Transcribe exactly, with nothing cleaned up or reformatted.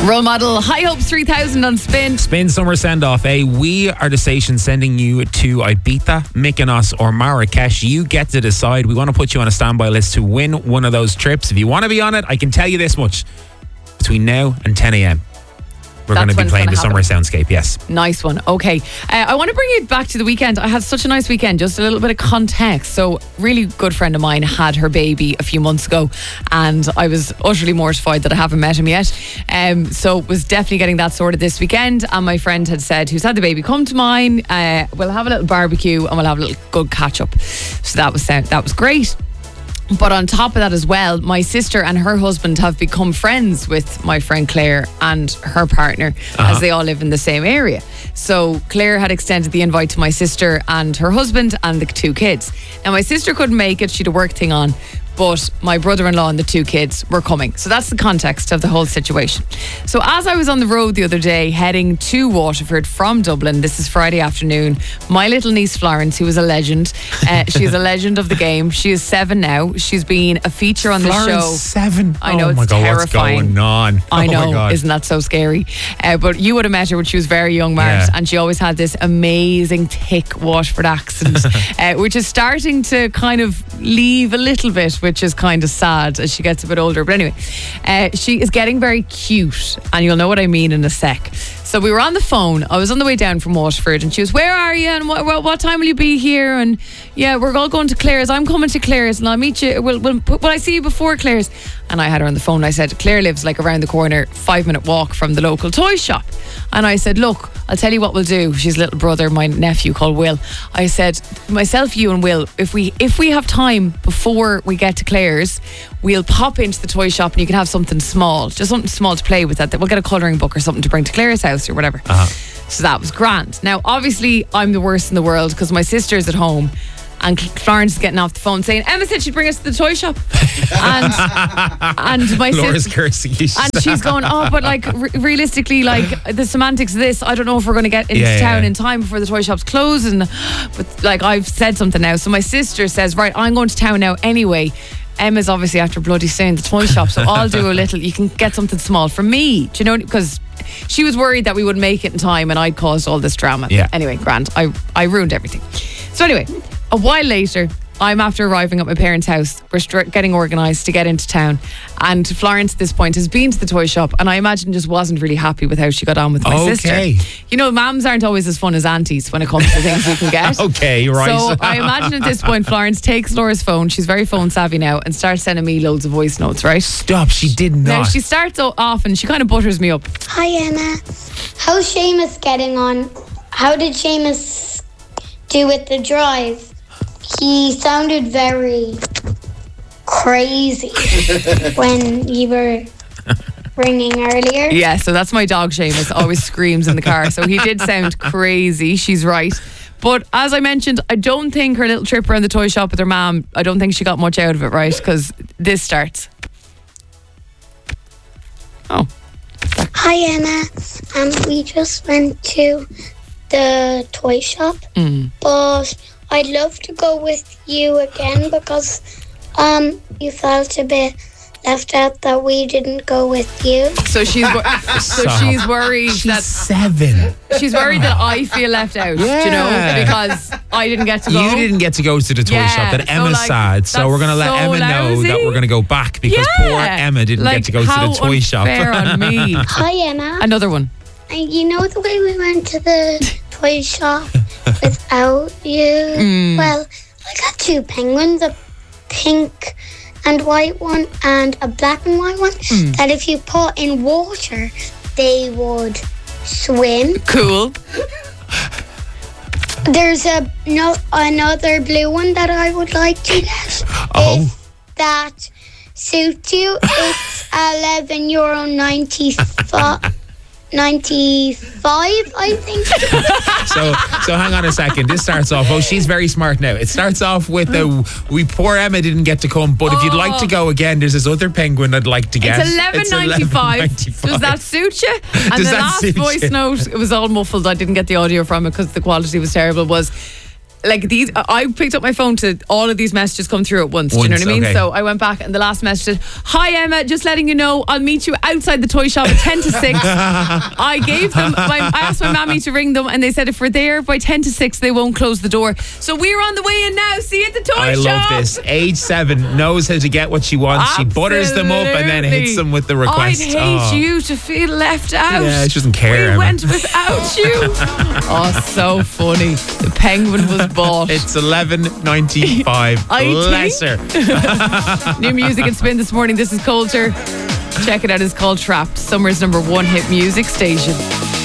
Role model, High Hopes three thousand on Spin. Spin summer send-off, eh? We are the station sending you to Ibiza, Mykonos or Marrakesh. You get to decide. We want to put you on a standby list to win one of those trips. If you want to be on it, I can tell you this much. Between now and ten a.m. we're going to be playing the summer soundscape, yes. Nice one. Okay. Uh, I want to bring you back to the weekend. I had such a nice weekend. Just a little bit of context. So, really good friend of mine had her baby a few months ago, and I was utterly mortified that I haven't met him yet. Um, so, was definitely getting that sorted this weekend. And my friend had said, who's had the baby, come to mine. Uh, we'll have a little barbecue and we'll have a little good catch up. So that was that was great. But on top of that as well, my sister and her husband have become friends with my friend Claire and her partner, uh-huh. as they all live in the same area. So Claire had extended the invite to my sister and her husband and the two kids. Now my sister couldn't make it, she had a work thing on, but my brother-in-law and the two kids were coming. So that's the context of the whole situation. So as I was on the road the other day heading to Waterford from Dublin, this is Friday afternoon, my little niece Florence, who is a legend, uh, she's a legend of the game. She is seven now. She's been a feature on Florence, the show. seven? I know, oh it's my God, terrifying. What's going on? I know, oh my God. Isn't that so scary? Uh, but you would have met her when she was very young, Mart, yeah. and she always had this amazing thick Waterford accent, uh, which is starting to kind of leave a little bit, which is kind of sad as she gets a bit older. But anyway, uh, she is getting very cute, and you'll know what I mean in a sec. So we were on the phone. I was on the way down from Waterford, and she was, where are you? And what, what, what time will you be here? And yeah, we're all going to Claire's. I'm coming to Claire's, and I'll meet you. Will, will, will I see you before Claire's? And I had her on the phone. I said, Claire lives like around the corner, five minute walk from the local toy shop. And I said, look, I'll tell you what we'll do. She's little brother, my nephew called Will. I said, myself, you and Will, if we if we have time before we get to Claire's, we'll pop into the toy shop and you can have something small, just something small to play with. That we'll get a colouring book or something to bring to Claire's house or whatever. Uh-huh. So that was grand. Now, obviously, I'm the worst in the world because my sister's at home. And Florence is getting off the phone saying, Emma said she'd bring us to the toy shop. And and my Laura's sister, cursing you. and she's going, oh, but like re- realistically, like the semantics of this, I don't know if we're going to get into yeah, town yeah. in time before the toy shop's closing. But like I've said something now. So my sister says, right, I'm going to town now anyway. Emma's obviously after bloody saying the toy shop, so I'll do a little, you can get something small for me. Do you know, because she was worried that we wouldn't make it in time and I'd caused all this drama. Yeah. Anyway, grand. I, I ruined everything. So anyway, a while later, I'm after arriving at my parents' house. We're stri- getting organised to get into town. And Florence at this point has been to the toy shop and I imagine just wasn't really happy with how she got on with my okay. sister. You know, mums aren't always as fun as aunties when it comes to things you can get. Okay, right. So I imagine at this point, Florence takes Laura's phone. She's very phone savvy now and starts sending me loads of voice notes, right? Stop, she did not. Now, she starts off and she kind of butters me up. Hi, Emma. How's Seamus getting on? How did Seamus do with the drive? He sounded very crazy when you were ringing earlier. Yeah, so that's my dog Seamus, always screams in the car. So he did sound crazy, she's right. But as I mentioned, I don't think her little trip around the toy shop with her mum, I don't think she got much out of it, right? Because this starts. Oh. Hi, Emma. Um, we just went to the toy shop, Mm. but I'd love to go with you again because um, you felt a bit left out that we didn't go with you. So she's wor- so she's worried She's that seven. she's worried that I feel left out, do you know, Yeah. because I didn't get to go. You didn't get to go to the toy Yeah, shop that so, Emma's like, sad. So we're going to let that's Emma so know lousy. that we're going to go back because Yeah. poor Emma didn't Like, get to go to how the toy shop. unfair on me. Hi, Emma. Another one. And you know the way we went to the toy shop without you? Mm. Well, I got two penguins, a pink and white one and a black and white one, Mm. that if you put in water, they would swim. Cool. There's a no, another blue one that I would like to get. Oh. If that suits you, it's eleven euro ninety-five. ninety-five, I think. So, so hang on a second. This starts off. Oh, she's very smart now. It starts off with the we poor Emma didn't get to come, but if you'd like to go again, there's this other penguin I'd like to get. It's eleven ninety five. Does that suit you? And Does the that last suit voice you? note, it was all muffled. I didn't get the audio from it because the quality was terrible. Was like these, I picked up my phone to all of these messages come through at once. Once, do you know what I mean? okay. So I went back and the last message said, "Hi Emma, just letting you know I'll meet you outside the toy shop at ten to six. I gave them, my, I asked my mammy to ring them and they said if we're there by ten to six they won't close the door. So we're on the way in now. See you at the toy I shop." love this. Age seven, knows how to get what she wants. She butters them up and then hits them with the request. I'd hate Oh. you to feel left out. Yeah, she doesn't care, We Emma. went without you. Oh, so funny. The penguin was bought. It's eleven ninety-five. I Bless think- her. New music and spin this morning. This is Coulter. Check it out. It's called Trapped. Summer's number one hit music station.